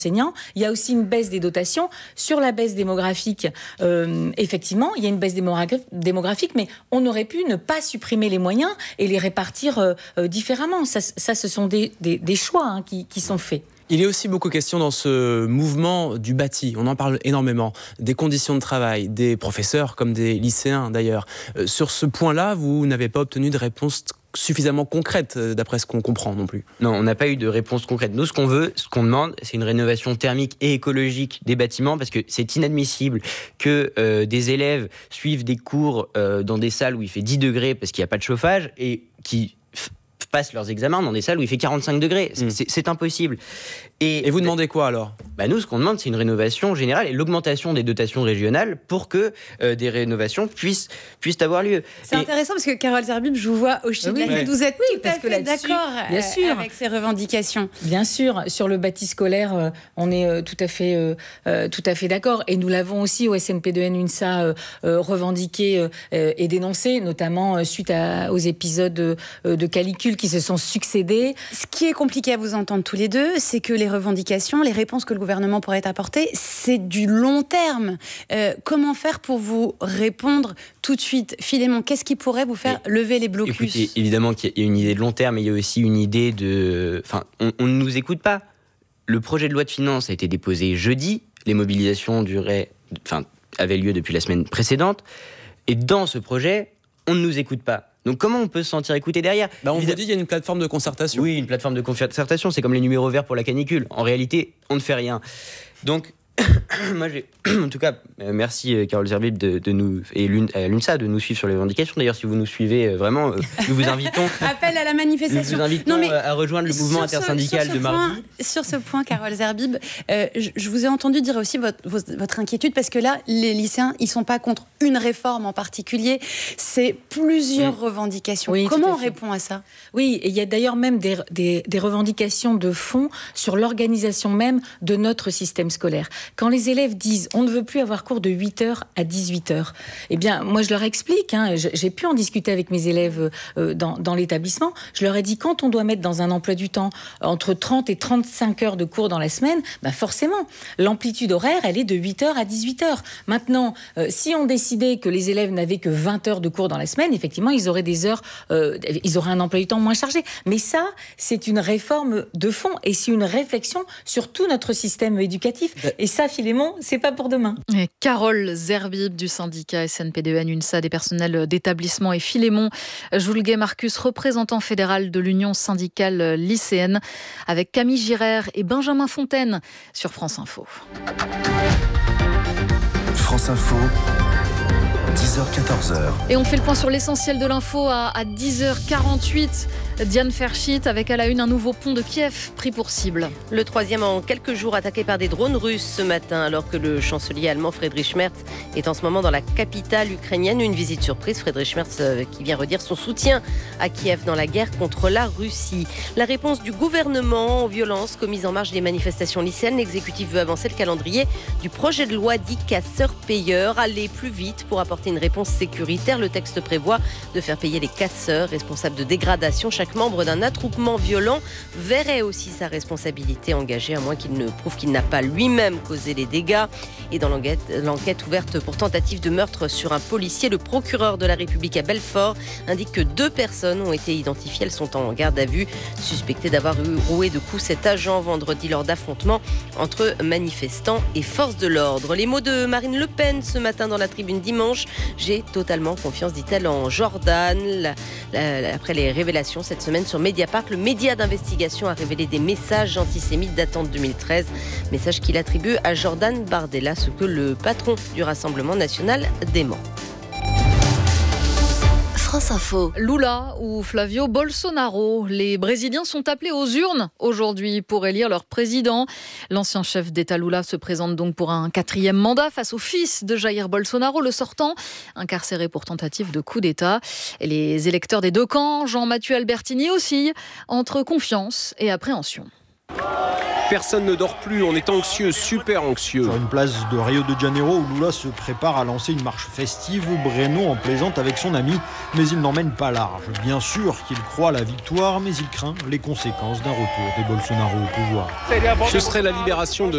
enseignants. Il y a aussi une baisse des dotations. Sur la baisse démographique, effectivement, il y a une baisse démographique, mais on aurait pu ne pas supprimer les moyens et les répartir différemment. Ça, ce sont des choix qui sont faits. Il est aussi beaucoup question dans ce mouvement du bâti, on en parle énormément, des conditions de travail, des professeurs comme des lycéens d'ailleurs. Sur ce point-là, vous n'avez pas obtenu de réponse suffisamment concrète, d'après ce qu'on comprend non plus. Non, on n'a pas eu de réponse concrète. Nous, ce qu'on veut, ce qu'on demande, c'est une rénovation thermique et écologique des bâtiments, parce que c'est inadmissible que des élèves suivent des cours dans des salles où il fait 10 degrés parce qu'il n'y a pas de chauffage, et qui passent leurs examens dans des salles où il fait 45 degrés. C'est impossible. Et vous demandez quoi alors ? Nous, ce qu'on demande, c'est une rénovation générale et l'augmentation des dotations régionales pour que des rénovations puissent avoir lieu. C'est intéressant parce que Carole Zerbib, je vous vois hocher de la tête. Vous êtes tout à fait d'accord avec ces revendications. Bien sûr, sur le bâti scolaire, on est tout à fait d'accord. Et nous l'avons aussi au SNP2N UNSA revendiqué et dénoncé, notamment suite aux épisodes de calicule qui se sont succédés. Ce qui est compliqué à vous entendre tous les deux, c'est que les revendications, les réponses que le gouvernement pourrait apporter, c'est du long terme. Comment faire pour vous répondre tout de suite ? Philémon, qu'est-ce qui pourrait vous faire lever les blocus ? Écoutez, évidemment qu'il y a une idée de long terme, mais il y a aussi une idée de... on ne nous écoute pas. Le projet de loi de finances a été déposé jeudi. Les mobilisations avaient lieu depuis la semaine précédente. Et dans ce projet, on ne nous écoute pas. Donc comment on peut se sentir écouté derrière ? On vous dit qu'il y a une plateforme de concertation. Oui, une plateforme de concertation, c'est comme les numéros verts pour la canicule. En réalité, on ne fait rien. Donc, moi, en tout cas, merci Carole Zerbib de nous, et à l'UNSA de nous suivre sur les revendications. D'ailleurs, si vous nous suivez vraiment, nous vous invitons. Appel à la manifestation. Nous vous invitons à rejoindre le mouvement intersyndical de mardi. Sur ce point, Carole Zerbib, je vous ai entendu dire aussi votre inquiétude, parce que là, les lycéens, ils ne sont pas contre une réforme en particulier, c'est plusieurs revendications. Oui, comment on répond à ça ? Oui, et il y a d'ailleurs même des revendications de fond sur l'organisation même de notre système scolaire. Quand les élèves disent « on ne veut plus avoir cours de 8h à 18h », eh bien, moi je leur explique, j'ai pu en discuter avec mes élèves dans l'établissement, je leur ai dit, quand on doit mettre dans un emploi du temps entre 30 et 35 heures de cours dans la semaine, forcément, l'amplitude horaire, elle est de 8h à 18h. Maintenant, si on décidait que les élèves n'avaient que 20 heures de cours dans la semaine, effectivement, ils auraient ils auraient un emploi du temps moins chargé. Mais ça, c'est une réforme de fond et c'est une réflexion sur tout notre système éducatif. Et ça, Philémon, c'est pas pour demain. Et Carole Zerbib du syndicat SNP2N UNSA des personnels d'établissement et Philémon Joulguet-Marcus, représentant fédéral de l'Union syndicale lycéenne, avec Camille Girard et Benjamin Fontaine sur France Info. France Info, 10h-14h. Et on fait le point sur l'essentiel de l'info à 10h48. Diane Ferchit, avec à la une un nouveau pont de Kiev pris pour cible. Le troisième en quelques jours attaqué par des drones russes ce matin, alors que le chancelier allemand Friedrich Merz est en ce moment dans la capitale ukrainienne. Une visite surprise, Friedrich Merz qui vient redire son soutien à Kiev dans la guerre contre la Russie. La réponse du gouvernement aux violences commises en marge des manifestations lycéennes. L'exécutif veut avancer le calendrier du projet de loi dit casseurs-payeurs. Aller plus vite pour apporter une réponse sécuritaire. Le texte prévoit de faire payer les casseurs responsables de dégradation. Chaque membre d'un attroupement violent verrait aussi sa responsabilité engagée, à moins qu'il ne prouve qu'il n'a pas lui-même causé les dégâts. Et dans l'enquête ouverte pour tentative de meurtre sur un policier, le procureur de la République à Belfort indique que 2 personnes ont été identifiées. Elles sont en garde à vue, suspectées d'avoir roué de coups cet agent vendredi lors d'affrontements entre manifestants et forces de l'ordre. Les mots de Marine Le Pen ce matin dans la Tribune dimanche. J'ai totalement confiance, dit-elle, en Jordan. Après les révélations cette semaine sur Mediapart, le média d'investigation a révélé des messages antisémites datant de 2013, messages qu'il attribue à Jordan Bardella, ce que le patron du Rassemblement national dément. France Info. Lula ou Flavio Bolsonaro, les Brésiliens sont appelés aux urnes aujourd'hui pour élire leur président. L'ancien chef d'État Lula se présente donc pour un 4e mandat face au fils de Jair Bolsonaro, le sortant, incarcéré pour tentative de coup d'État. Et les électeurs des deux camps, Jean-Mathieu Albertini, oscillent entre confiance et appréhension. Personne ne dort plus, on est anxieux, super anxieux. Sur une place de Rio de Janeiro où Lula se prépare à lancer une marche festive, Breno en plaisante avec son ami, mais il n'emmène pas large. Bien sûr qu'il croit à la victoire, mais il craint les conséquences d'un retour des Bolsonaro au pouvoir. Ce serait la libération de